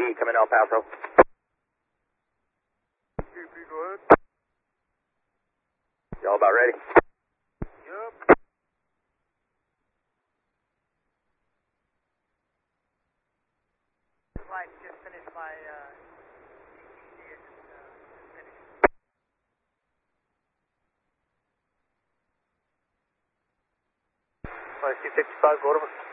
coming to El Paso. QP, go ahead. Y'all about ready? Yep. Flight just finished my ETC and just finished. Flight 255, go to